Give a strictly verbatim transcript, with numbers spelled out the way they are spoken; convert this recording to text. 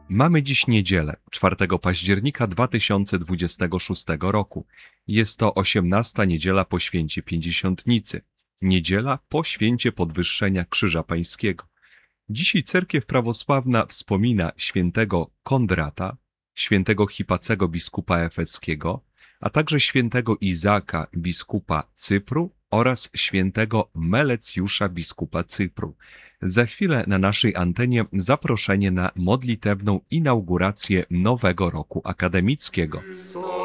Mamy dziś niedzielę, czwartego października dwa tysiące dwudziestego szóstego roku. Jest to osiemnasta niedziela po święcie Pięćdziesiątnicy. Niedziela po święcie podwyższenia Krzyża Pańskiego. Dzisiaj cerkiew prawosławna wspomina świętego Kondrata, świętego Hipacego biskupa efeskiego, a także świętego Izaaka biskupa Cypru oraz świętego Melecjusza biskupa Cypru. Za chwilę na naszej antenie zaproszenie na modlitewną inaugurację nowego roku akademickiego.